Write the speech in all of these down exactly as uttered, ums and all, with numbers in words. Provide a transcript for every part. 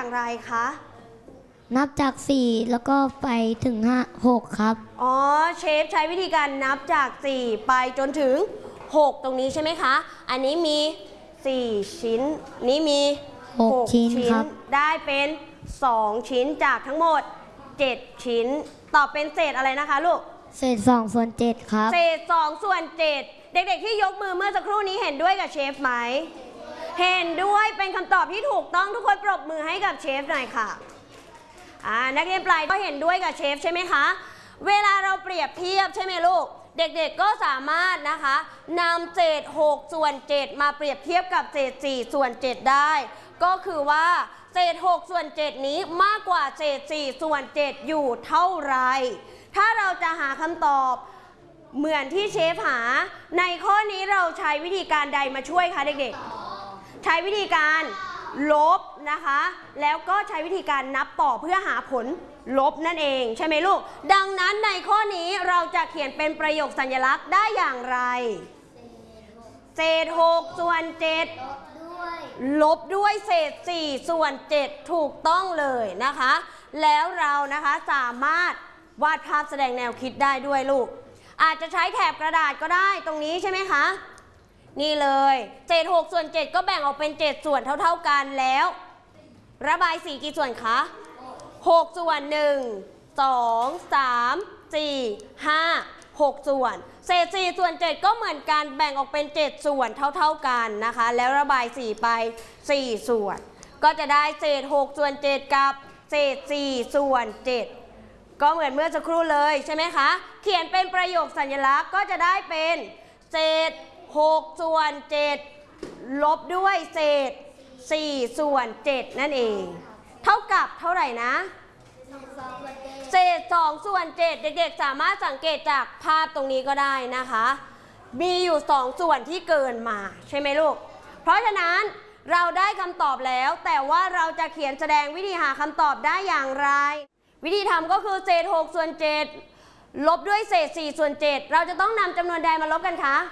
อย่างไรคะนับจากสี่แล้วก็ไปถึงห้า หกครับอ๋อเชฟใช้วิธีการนับจากสี่ไปจนถึงหกตรงนี้ใช่ไหมคะอันนี้มีสี่ชิ้นนี้มีหกชิ้นครับได้เป็นสองชิ้นจากทั้งหมดเจ็ดชิ้นตอบเป็นเศษอะไรนะคะลูกเศษสองส่วนเจ็ดครับเศษสองส่วนเจ็ดเด็กๆที่ยกมือเมื่อสักครู่นี้เห็นด้วยกับเชฟไหมเห็นด้วยเป็นคำตอบที่ถูกต้องทุกคนปรบมือให้กับเชฟหน่อยค่ะอ่านักเรียนปลายก็เห็นด้วยกับเชฟใช่ไหมคะเวลาเราเปรียบเทียบใช่ไหมลูกเด็กๆก็สามารถนะคะนำเศษหกส่วนเจ็ดมาเปรียบเทียบกับเศษสี่ส่วนเจ็ดได้ก็คือว่าเศษหกส่วนเจ็ดนี้มากกว่าเศษสี่ส่วนเจ็ดอยู่เท่าไรถ้าเราจะหาคำตอบเหมือนที่เชฟหาในข้อนี้เราใช้วิธีการใดมาช่วยคะเด็กๆใช้วิธีการลบนะคะแล้วก็ใช้วิธีการนับต่อเพื่อหาผลลบนั่นเองใช่ไหมลูกดังนั้นในข้อนี้เราจะเขียนเป็นประโยคสัญลักษณ์ได้อย่างไรเศษหกส่วนเจ็ดลบด้วยเศษสี่ส่วนเจ็ดถูกต้องเลยนะคะแล้วเรานะคะสามารถวาดภาพแสดงแนวคิดได้ด้วยลูกอาจจะใช้แถบกระดาษก็ได้ตรงนี้ใช่ไหมคะนี่เลยเศษหกส่วนเจ็ดก็แบ่งออกเป็นเจ็ดส่วนเท่าๆกันแล้วระบายสีกี่ส่วนคะหกส่วนหนึ่ง สอง สาม สี่ ห้า หกส่วนเศษสี่ส่วนเจ็ดก็เหมือนกันแบ่งออกเป็นเจ็ดส่วนเท่าๆกันนะคะแล้วระบายสีไปสี่ส่วนก็จะได้เศษหกส่วนเจ็ดกับเศษสี่ส่วนเจ็ดก็เหมือนเมื่อสักครู่เลยใช่ไหมคะเขียนเป็นประโยคสัญลักษณ์ก็จะได้เป็นเศษหกส่วนเจ็ดลบด้วยเศษสี่ส่วนเจ็ดนั่นเองเท่ากับเท่าไหร่นะเศษสองส่วนเจ็ดเด็กๆสามารถสังเกตจากภาพตรงนี้ก็ได้นะคะมีอยู่สองส่วนที่เกินมาใช่ไหมลูกเพราะฉะนั้นเราได้คำตอบแล้วแต่ว่าเราจะเขียนแสดงวิธีหาคำตอบได้อย่างไรวิธีทำก็คือเศษหกส่วนเจ็ดลบด้วยเศษสี่ส่วนเจ็ดเราจะต้องนำจำนวนใดมาลบกันคะ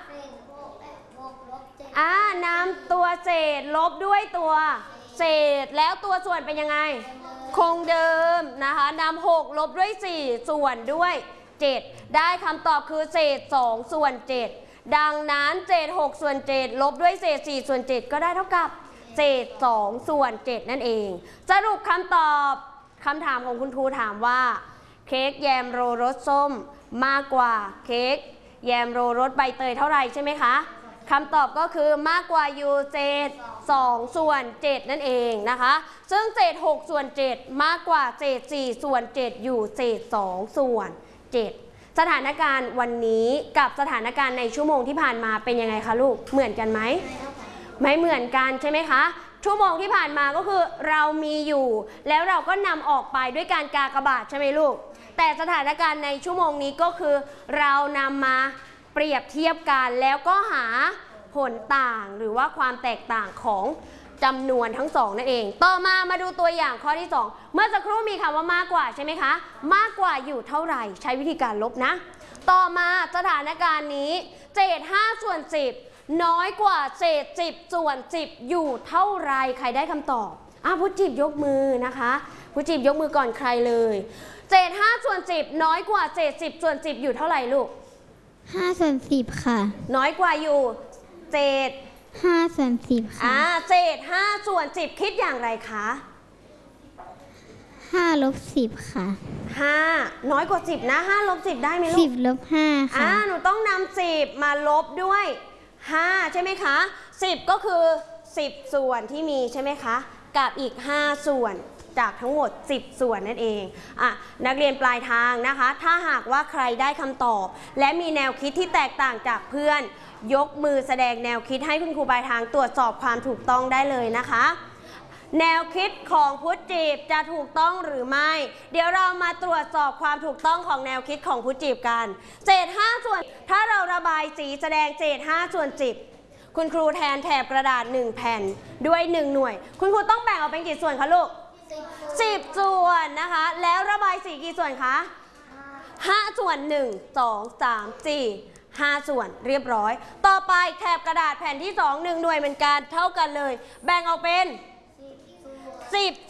อ่านำตัวเศษลบด้วยตัวเศษแล้วตัวส่วนเป็นยังไงคงเดิมนะคะนำหกลบด้วยสี่ส่วนด้วยเจ็ดได้คำตอบคือเศษสองส่วนเจ็ดดังนั้นเศษหกส่วนเจ็ดลบด้วยเศษสี่ส่วนเจ็ดก็ได้เท่ากับเศษสองส่วนเจ็ดนั่นเองสรุปคำตอบคำถามของคุณครูถามว่าเค้กแยมโรรสส้มมากกว่าเค้กแยมโรรสใบเตยเท่าไหร่ใช่ไหมคะคำตอบก็คือมากกว่าอยู่เศษสองส่วนเจ็ดนั่นเองนะคะซึ่งเศษหกส่วนเจ็ดมากกว่าเศษสี่ส่วนเจ็ดอยู่เศษสองส่วนเจ็ดสถานการณ์วันนี้กับสถานการณ์ในชั่วโมงที่ผ่านมาเป็นยังไงคะลูกเหมือนกันไหมไม่เหมือนกันใช่ไหมคะชั่วโมงที่ผ่านมาก็คือเรามีอยู่แล้วเราก็นำออกไปด้วยการกากบาทใช่ไหมลูกแต่สถานการณ์ในชั่วโมงนี้ก็คือเรานำมาเปรียบเทียบกันแล้วก็หาผลต่างหรือว่าความแตกต่างของจำนวนทั้งสองนั่นเองต่อมามาดูตัวอย่างข้อที่สองเมื่อสักครู่มีคำว่ามากกว่าใช่ไหมคะมากกว่าอยู่เท่าไหร่ใช้วิธีการลบนะต่อมาสถานการณ์นี้เศษห้าส่วนสิบน้อยกว่าเศษสิบส่วนสิบอยู่เท่าไรใครได้คำตอบอ่ะผู้จีบยกมือนะคะผู้จีบยกมือก่อนใครเลยเศษห้าส่วนสิบน้อยกว่าเศษสิบส่วนสิบอยู่เท่าไหร่ลูกห้าส่วนสิบค่ะน้อยกว่าอยู่เศษห้าส่วนสิบค่ะอ่าเศษห้าส่วนสิบคิดอย่างไรคะห้าลบสิบค่ะห้าน้อยกว่าสิบนะห้าลบสิบได้ไหมลูกสิบลบห้าค่ะอ่าหนูต้องนำสิบมาลบด้วยห้าใช่ไหมคะสิบก็คือสิบส่วนที่มีใช่ไหมคะกับอีกห้าส่วนจากทั้งหมดสิบส่วนนั่นเองอ่ะนักเรียนปลายทางนะคะถ้าหากว่าใครได้คำตอบและมีแนวคิดที่แตกต่างจากเพื่อนยกมือแสดงแนวคิดให้คุณครูปลายทางตรวจสอบความถูกต้องได้เลยนะคะแนวคิดของพุทธจีบจะถูกต้องหรือไม่เดี๋ยวเรามาตรวจสอบความถูกต้องของแนวคิดของพุทธจีบกันเศษห้าส่วนถ้าเราระบายสีแสดงเศษห้าส่วนสิบคุณครูแทนแถบกระดาษหนึ่งแผ่นด้วยหนึ่งหน่วยคุณครูต้องแบ่งออกเป็นกี่ส่วนคะลูกสิบส่วนนะคะแล้วระบายสีกี่ส่วนคะห้าส่วนหนึ่ง สอง สาม สี่ห้าส่วนเรียบร้อยต่อไปแถบกระดาษแผ่นที่สอง หนึ่งหน่วยเหมือนกันเท่ากันเลยแบ่งออกเป็นสิบ